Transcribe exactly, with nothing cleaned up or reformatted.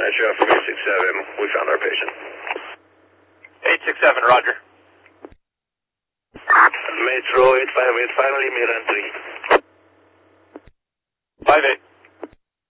Metro from eight six seven, we found our patient. eight six seven, roger. Metro eight five eight, finally made entry. five eight.